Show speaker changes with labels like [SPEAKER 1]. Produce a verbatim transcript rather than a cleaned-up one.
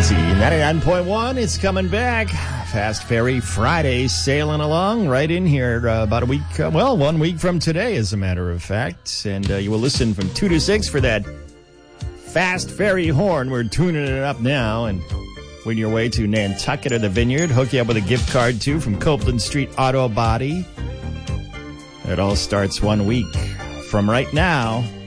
[SPEAKER 1] Easy. ninety-nine point one, it's coming back. Fast Ferry Friday sailing along right in here uh, about a week, uh, well, one week from today, as a matter of fact. And uh, you will listen from two to six for that Fast Ferry horn. We're tuning it up now. And when you're way to Nantucket or the Vineyard, hook you up with a gift card, too, from Copeland Street Auto Body. It all starts one week from right now.